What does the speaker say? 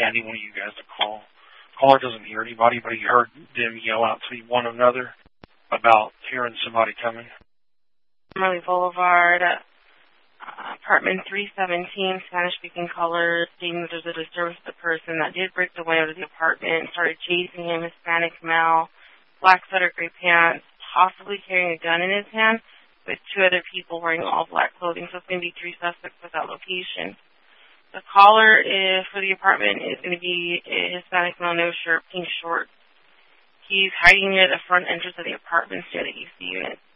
I need one of you guys to call. Caller doesn't hear anybody, but he heard them yell out to one another about hearing somebody coming. Emily Boulevard, apartment 317, Spanish-speaking caller, stating that there's a disturbance with the person that did break the window to the apartment, started chasing him, Hispanic male, black sweater, gray pants, possibly carrying a gun in his hand, with two other people wearing all black clothing, so it's going to be three suspects with that location. The caller for the apartment is going to be a Hispanic male, no shirt, pink shorts. He's hiding near the front entrance of the apartment near the AC unit.